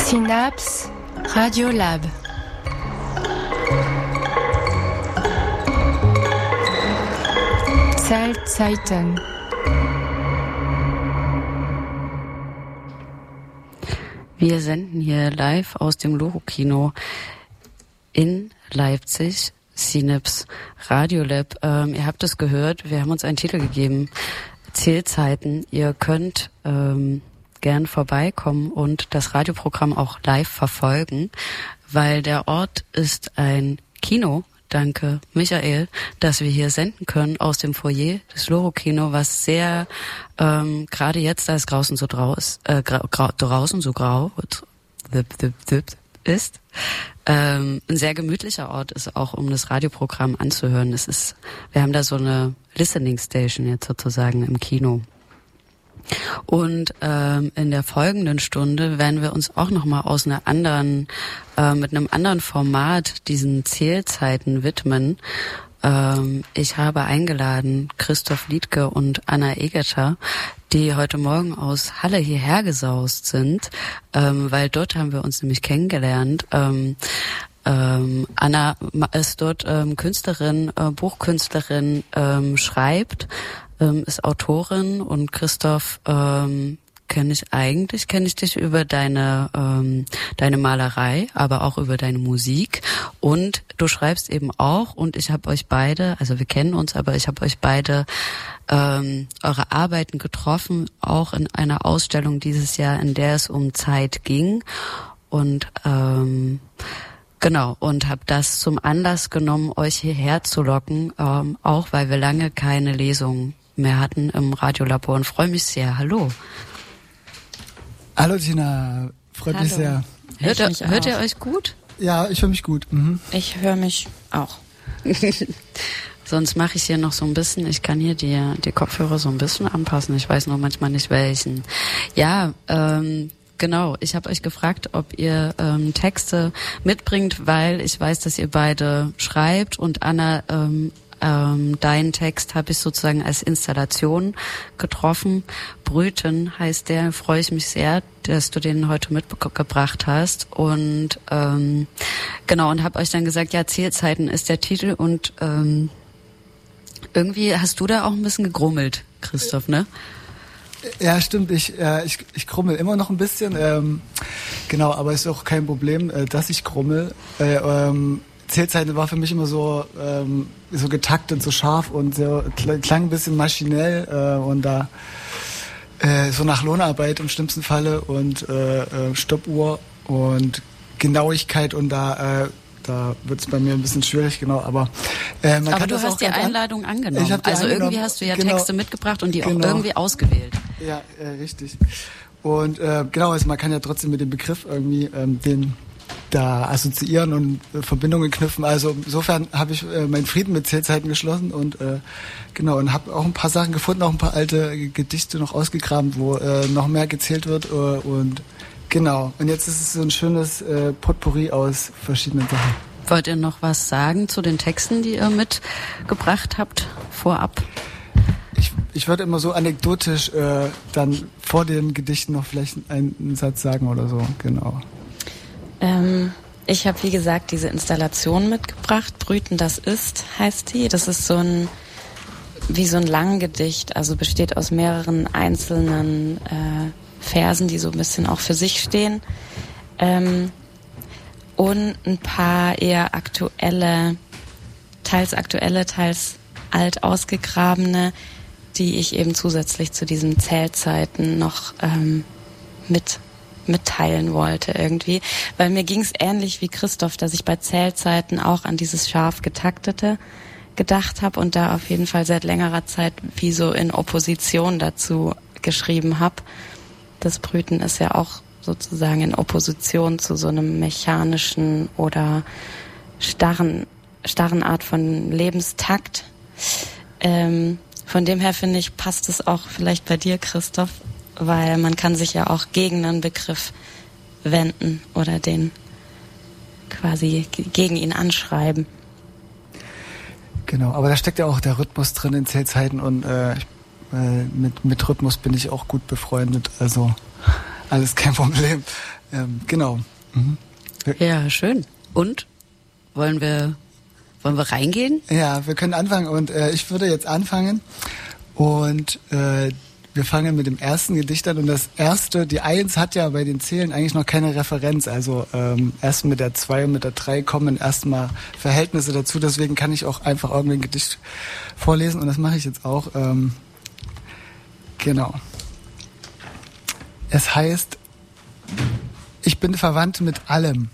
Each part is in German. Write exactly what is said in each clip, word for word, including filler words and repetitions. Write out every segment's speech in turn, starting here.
Synapse Radiolab. Zeltzeiten. Wir senden hier live aus dem Loro-Kino in Leipzig, Synapse Radiolab. Ähm, ihr habt es gehört, wir haben uns einen Titel gegeben, Zählzeiten. Ihr könnt ähm, gern vorbeikommen und das Radioprogramm auch live verfolgen, weil der Ort ist ein Kino. Danke, Michael, dass wir hier senden können aus dem Foyer des Loro-Kino, was sehr, ähm, gerade jetzt, da es draußen so grau ist, äh, grau, grau, draußen so grau ist, ähm, ein sehr gemütlicher Ort ist, auch um das Radioprogramm anzuhören. Es ist, wir haben da so eine Listening Station jetzt sozusagen im Kino. Und ähm, in der folgenden Stunde werden wir uns auch nochmal aus einer anderen, äh, mit einem anderen Format diesen Zählzeiten widmen. Ähm, ich habe eingeladen Christoph Liedtke und Anna Egerter, die heute Morgen aus Halle hierher gesaust sind, ähm, weil dort haben wir uns nämlich kennengelernt. Ähm, ähm, Anna ist dort ähm, Künstlerin, äh, Buchkünstlerin, ähm, schreibt, ähm, ist Autorin, und Christoph ähm, kenne ich eigentlich, kenne ich dich über deine ähm, deine Malerei, aber auch über deine Musik, und du schreibst eben auch, und ich habe euch beide, also wir kennen uns, aber ich habe euch beide ähm, eure Arbeiten getroffen, auch in einer Ausstellung dieses Jahr, in der es um Zeit ging, und ähm, genau, und habe das zum Anlass genommen, euch hierher zu locken, ähm, auch weil wir lange keine Lesung mehr hatten im Radiolabor, und freue mich sehr. Hallo. Hallo Tina, freut Hallo. mich sehr. Hört, ihr, mich hört auch. ihr euch gut? Ja, ich höre mich gut. Mhm. Ich höre mich auch. Sonst mache ich hier noch so ein bisschen, ich kann hier die, die Kopfhörer so ein bisschen anpassen, ich weiß nur manchmal nicht welchen. Ja, ähm, genau, ich habe euch gefragt, ob ihr ähm, Texte mitbringt, weil ich weiß, dass ihr beide schreibt, und Anna, ähm, ähm, deinen Text habe ich sozusagen als Installation getroffen. Brüten heißt der, freue ich mich sehr, dass du den heute mitgebracht hast, und ähm, genau, und habe euch dann gesagt, ja, Zählzeiten ist der Titel, und ähm, irgendwie hast du da auch ein bisschen gegrummelt, Christoph, ne? Ja, stimmt, ich, äh, ich, ich krummel immer noch ein bisschen, ähm, genau, aber ist auch kein Problem, äh, dass ich krummel. Äh, ähm, Zählzeiten war für mich immer so ähm, so getaktet, so scharf und so, klang ein bisschen maschinell äh, und da äh, so nach Lohnarbeit im schlimmsten Falle und äh, äh, Stoppuhr und Genauigkeit, und da äh, da wird es bei mir ein bisschen schwierig, genau, aber äh, man aber kann du das hast auch die Einladung an- angenommen, ich hab die also angenommen. Irgendwie hast du ja Genau. Texte mitgebracht und die Genau. auch irgendwie ausgewählt. Ja, äh, richtig. Und äh, genau, also man kann ja trotzdem mit dem Begriff irgendwie ähm, den da assoziieren und äh, Verbindungen knüpfen. Also insofern habe ich äh, meinen Frieden mit Zählzeiten geschlossen, und äh, genau, und habe auch ein paar Sachen gefunden, auch ein paar alte Gedichte noch ausgegraben, wo äh, noch mehr gezählt wird, äh, und genau. Und jetzt ist es so ein schönes äh, Potpourri aus verschiedenen Sachen. Wollt ihr noch was sagen zu den Texten, die ihr mitgebracht habt, vorab? Ich, ich würde immer so anekdotisch äh, dann vor den Gedichten noch vielleicht einen, einen Satz sagen oder so, genau. Ähm, ich habe, wie gesagt, diese Installation mitgebracht. Brüten, das ist, heißt die. Das ist so ein, wie so ein Langgedicht, also besteht aus mehreren einzelnen äh, Versen, die so ein bisschen auch für sich stehen. Ähm, und ein paar eher aktuelle, teils aktuelle, teils alt ausgegrabene, die ich eben zusätzlich zu diesen Zählzeiten noch ähm, mit mitteilen wollte irgendwie. Weil mir ging es ähnlich wie Christoph, dass ich bei Zählzeiten auch an dieses scharf getaktete gedacht habe und da auf jeden Fall seit längerer Zeit wie so in Opposition dazu geschrieben habe. Das Brüten ist ja auch sozusagen in Opposition zu so einem mechanischen oder starren, starren Art von Lebenstakt. Ähm, von dem her finde ich, passt es auch vielleicht bei dir, Christoph, weil man kann sich ja auch gegen einen Begriff wenden oder den quasi gegen ihn anschreiben. Genau, aber da steckt ja auch der Rhythmus drin in Zählzeiten, und äh, äh, mit, mit Rhythmus bin ich auch gut befreundet, also alles kein Problem. Ähm, genau. Mhm. Ja, schön. Und? Wollen wir, wollen wir reingehen? Ja, wir können anfangen und äh, ich würde jetzt anfangen und äh, wir fangen mit dem ersten Gedicht an und das erste, die Eins hat ja bei den Zählen eigentlich noch keine Referenz, also ähm, erst mit der Zwei und mit der Drei kommen erstmal Verhältnisse dazu, deswegen kann ich auch einfach irgendein Gedicht vorlesen und das mache ich jetzt auch. Ähm, genau. Es heißt, ich bin verwandt mit allem.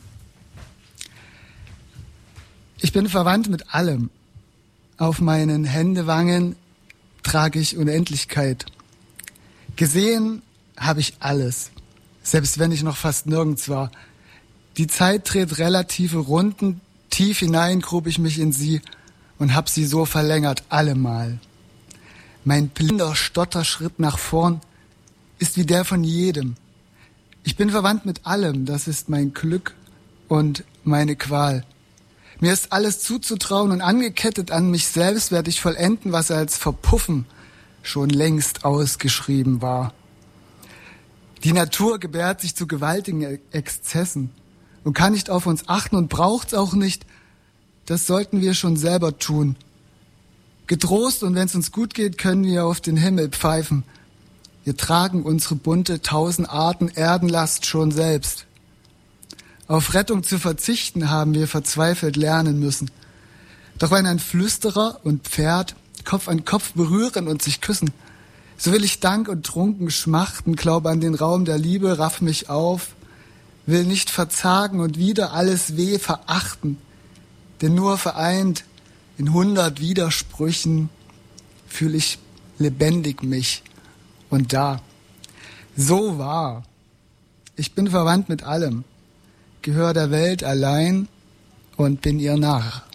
Ich bin verwandt mit allem. Auf meinen Händewangen trage ich Unendlichkeit. Gesehen habe ich alles, selbst wenn ich noch fast nirgends war. Die Zeit dreht relative Runden, tief hinein grub ich mich in sie und hab sie so verlängert, allemal. Mein blinder Stotterschritt nach vorn ist wie der von jedem. Ich bin verwandt mit allem, das ist mein Glück und meine Qual. Mir ist alles zuzutrauen und angekettet an mich selbst werde ich vollenden, was als Verpuffen schon längst ausgeschrieben war. Die Natur gebärt sich zu gewaltigen Exzessen und kann nicht auf uns achten und braucht's auch nicht. Das sollten wir schon selber tun. Getrost und wenn's uns gut geht, können wir auf den Himmel pfeifen. Wir tragen unsere bunte tausend Arten Erdenlast schon selbst. Auf Rettung zu verzichten haben wir verzweifelt lernen müssen. Doch wenn ein Flüsterer und Pferd Kopf an Kopf berühren und sich küssen, so will ich Dank und trunken schmachten, glaube an den Raum der Liebe, raff mich auf, will nicht verzagen und wieder alles weh verachten, denn nur vereint in hundert Widersprüchen fühl ich lebendig mich und da. So wahr. Ich bin verwandt mit allem, gehör der Welt allein und bin ihr Narr.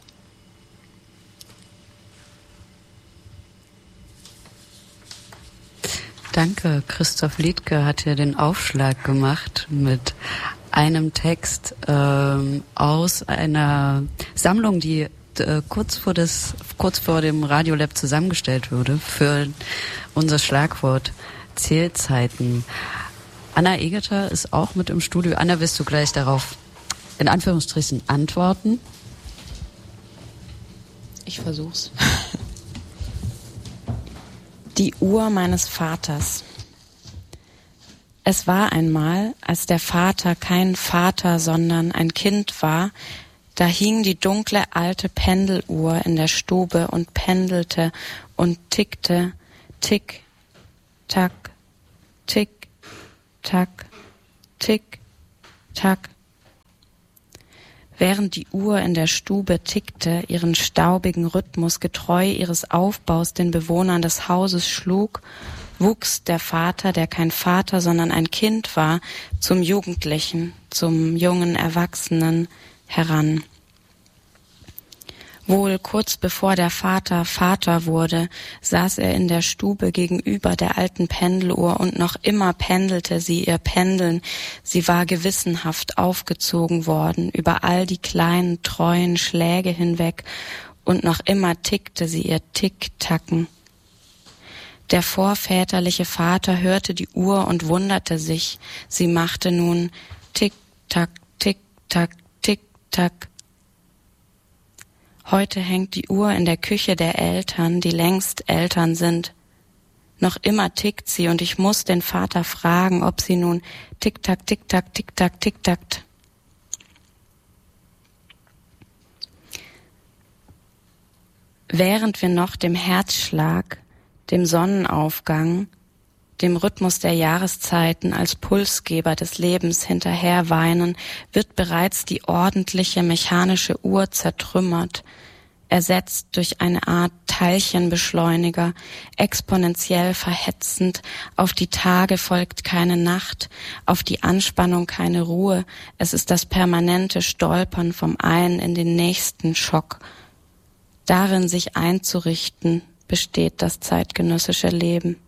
Danke, Christoph Liedtke hat hier den Aufschlag gemacht mit einem Text ähm, aus einer Sammlung, die äh, kurz vor das, kurz vor dem Radiolab zusammengestellt wurde für unser Schlagwort Zählzeiten. Anna Egeter ist auch mit im Studio. Anna, wirst du gleich darauf in Anführungsstrichen antworten? Ich versuch's. Die Uhr meines Vaters. Es war einmal, als der Vater kein Vater, sondern ein Kind war, da hing die dunkle alte Pendeluhr in der Stube und pendelte und tickte, tick, tack, tick, tack, tick, tack. Während die Uhr in der Stube tickte, ihren staubigen Rhythmus getreu ihres Aufbaus den Bewohnern des Hauses schlug, wuchs der Vater, der kein Vater, sondern ein Kind war, zum Jugendlichen, zum jungen Erwachsenen heran. Wohl kurz bevor der Vater Vater wurde, saß er in der Stube gegenüber der alten Pendeluhr und noch immer pendelte sie ihr Pendeln. Sie war gewissenhaft aufgezogen worden über all die kleinen, treuen Schläge hinweg und noch immer tickte sie ihr Tick-Tacken. Der vorväterliche Vater hörte die Uhr und wunderte sich. Sie machte nun Tick-Tack, Tick-Tack, Tick-Tack. Heute hängt die Uhr in der Küche der Eltern, die längst Eltern sind. Noch immer tickt sie und ich muss den Vater fragen, ob sie nun tick-tack, tick-tack, tick-tack, tick-tackt. Während wir noch dem Herzschlag, dem Sonnenaufgang, dem Rhythmus der Jahreszeiten als Pulsgeber des Lebens hinterherweinen, wird bereits die ordentliche mechanische Uhr zertrümmert, ersetzt durch eine Art Teilchenbeschleuniger, exponentiell verhetzend, auf die Tage folgt keine Nacht, auf die Anspannung keine Ruhe, es ist das permanente Stolpern vom einen in den nächsten Schock. Darin sich einzurichten, besteht das zeitgenössische Leben.